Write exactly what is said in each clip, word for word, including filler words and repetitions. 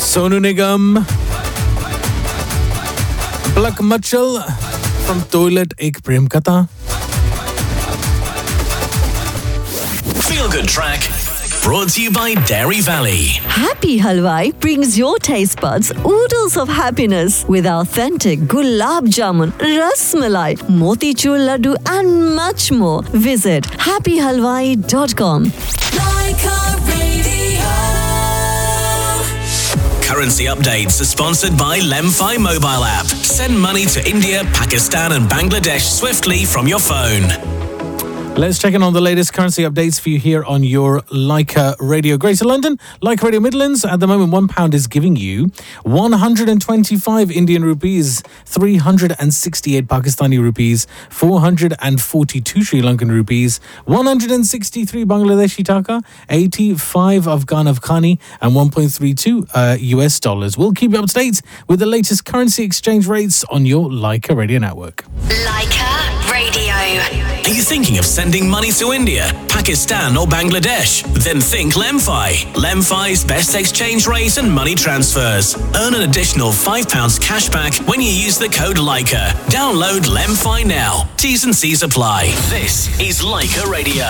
Sonu Nigam, Plak Machal from Toilet Ek Prem Katha. Feel Good Track, brought to you by Dairy Valley. Happy Halwai brings your taste buds oodles of happiness with authentic gulab jamun, ras malai, motichur laddu and much more. Visit happy halwai dot com. Currency updates are sponsored by Lemfi mobile app. Send money to India, Pakistan and Bangladesh swiftly from your phone. Let's check in on the latest currency updates for you here on your Leica Radio Greater London. Leica Radio Midlands, at the moment, one pound is giving you one hundred twenty-five Indian rupees, three hundred sixty-eight Pakistani rupees, four hundred forty-two Sri Lankan rupees, one hundred sixty-three Bangladeshi taka, eighty-five Afghan Afghani, and one point three two uh, U S dollars. We'll keep you up to date with the latest currency exchange rates on your Leica Radio network. Leica Radio. Are you thinking of sending money to India, Pakistan or Bangladesh? Then think Lemfi. Lemfi's best exchange rate and money transfers. Earn an additional five pounds cash back when you use the code Leica. Download Lemfi now. T's and C's apply. This is Leica Radio.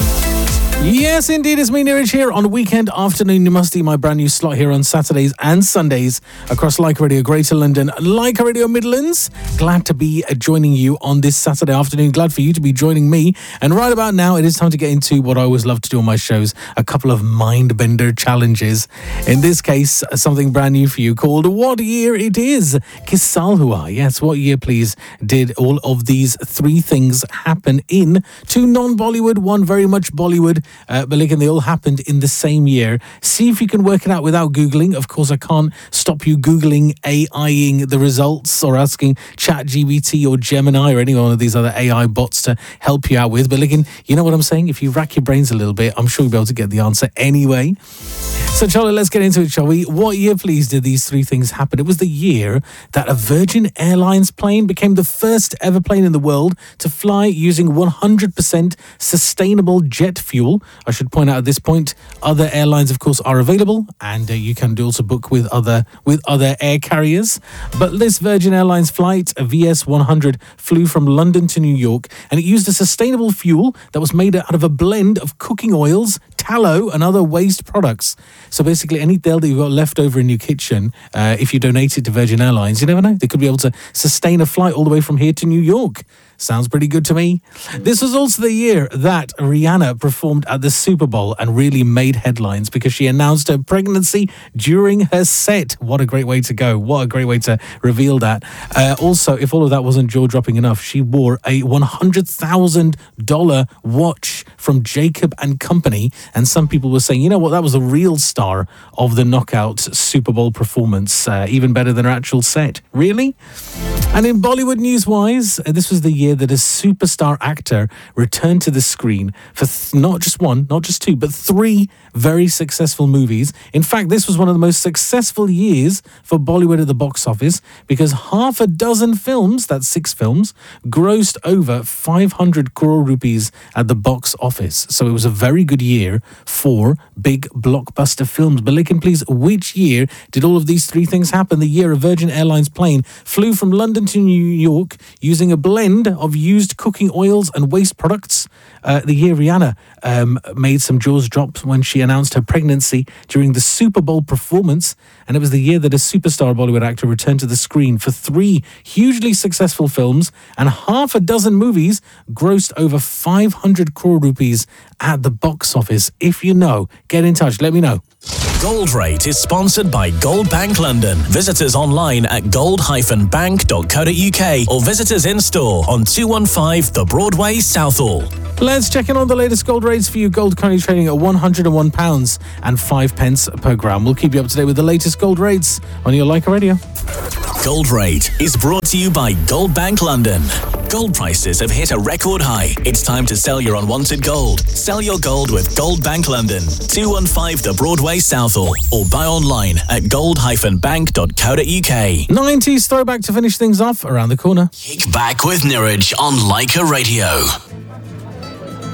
Yes, indeed, it's me, Niraj, here on Weekend Afternoon. You must see my brand new slot here on Saturdays and Sundays across Leica Radio Greater London, Leica Radio Midlands. Glad to be joining you on this Saturday afternoon. Glad for you to be joining me. And right about now, it is time to get into what I always love to do on my shows, a couple of mind-bender challenges. In this case, something brand new for you called What Year It Is. Kis saal hua? Yes, what year, please, did all of these three things happen in? Two non-Bollywood, one very much Bollywood. Uh, but again, they all happened in the same year. See if you can work it out without Googling. Of course, I can't stop you Googling, AIing the results or asking ChatGPT or Gemini or any one of these other A I bots to help you out with. But again, you know what I'm saying? If you rack your brains a little bit, I'm sure you'll be able to get the answer anyway. So, Charlie, let's get into it, shall we? What year, please, did these three things happen? It was the year that a Virgin Airlines plane became the first ever plane in the world to fly using one hundred percent sustainable jet fuel. I should point out at this point, other airlines, of course, are available, and uh, you can also book with other with other air carriers. But this Virgin Airlines flight, a V S one hundred, flew from London to New York, and it used a sustainable fuel that was made out of a blend of cooking oils, tallow, and other waste products. So basically, any oil that you've got left over in your kitchen, uh, if you donate it to Virgin Airlines, you never know, they could be able to sustain a flight all the way from here to New York. Sounds pretty good to me. This was also the year that Rihanna performed at the Super Bowl and really made headlines because she announced her pregnancy during her set. What a great way to go. What a great way to reveal that. Uh, also, if all of that wasn't jaw-dropping enough, she wore a one hundred thousand dollars watch from Jacob and Company. And some people were saying, you know what, that was a real star of the knockout Super Bowl performance. Uh, even better than her actual set. Really? And in Bollywood news-wise, uh, this was the year that a superstar actor returned to the screen for th- not just one, not just two, but three very successful movies. In fact, this was one of the most successful years for Bollywood at the box office because half a dozen films, that's six films, grossed over five hundred crore rupees at the box office. So it was a very good year for big blockbuster films. But Licken, please, which year did all of these three things happen? The year a Virgin Airlines plane flew from London to New York using a blend of used cooking oils and waste products. Uh, the year Rihanna um, made some jaws drop when she announced her pregnancy during the Super Bowl performance. And it was the year that a superstar Bollywood actor returned to the screen for three hugely successful films, and half a dozen movies grossed over five hundred crore rupees at the box office. If you know, get in touch. Let me know. Gold Rate is sponsored by Gold Bank London. Visit us online at gold dash bank dot co dot uk or visit us in store on two one five The Broadway, Southall. Let's check in on the latest gold rates for you. Gold currently trading at one hundred one pounds and five pence per gram. We'll keep you up to date with the latest gold rates on your Leica Radio. Gold Rate is brought to you by Gold Bank London. Gold prices have hit a record high. It's time to sell your unwanted gold. Sell your gold with Gold Bank London, two one five The Broadway, Southall, or buy online at gold dash bank dot co dot uk. nineties throwback to finish things off around the corner. Kick back with Niraj on Leica Radio.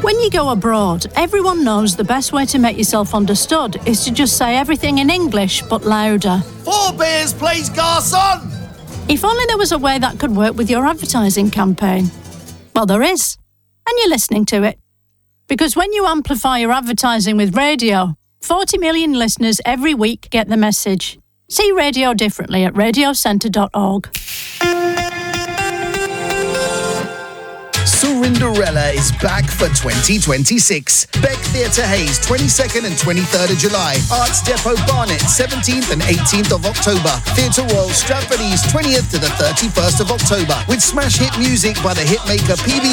When you go abroad, everyone knows the best way to make yourself understood is to just say everything in English, but louder. Four beers, please, garçon! If only there was a way that could work with your advertising campaign. Well, there is. And you're listening to it. Because when you amplify your advertising with radio, forty million listeners every week get the message. See radio differently at radio centre dot org. Cinderella is back for twenty twenty-six. Beck Theatre Hayes, twenty-second and twenty-third of July. Arts Depot Barnet, seventeenth and eighteenth of October. Theatre Royal Stratford East, twentieth to the thirty-first of October. With smash hit music by the hitmaker P B